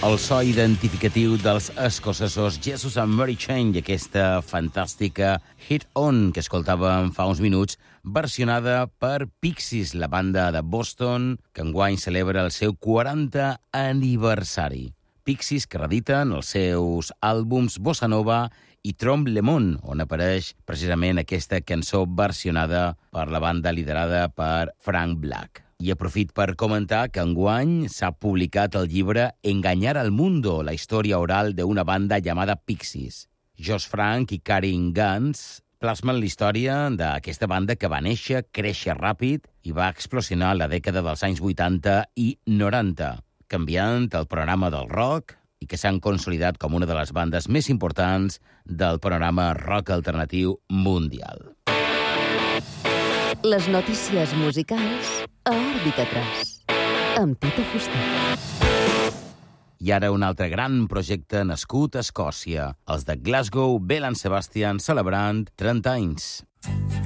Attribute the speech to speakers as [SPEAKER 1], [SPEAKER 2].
[SPEAKER 1] El so identificatiu dels escocesos Jesus and Mary Chain i aquesta fantàstica Hit On que escoltàvem fa uns minuts, versionada per Pixies, la banda de Boston, que enguany celebra el seu 40 aniversari. Pixies que rediten els seus àlbums Bossa Nova i Trompe le Monde, on apareix precisament aquesta cançó versionada per la banda liderada per Frank Black. I aprofit per comentar que enguany s'ha publicat el llibre Engañar al Mundo, la història oral d'una banda llamada Pixies. Josh Frank i Karin Gans plasmen la història d'aquesta banda que va néixer, créixer ràpid i va explosionar a la dècada dels anys 80 i 90, canviant el panorama del rock i que s'han consolidat com una de les bandes més importants del panorama rock alternatiu mundial.
[SPEAKER 2] Les notícies musicals a Òrbita 3, amb Tito Fuster.
[SPEAKER 1] I ara un altre gran projecte nascut a Escòcia, els de Glasgow Bell and Sebastian celebrant 30 anys.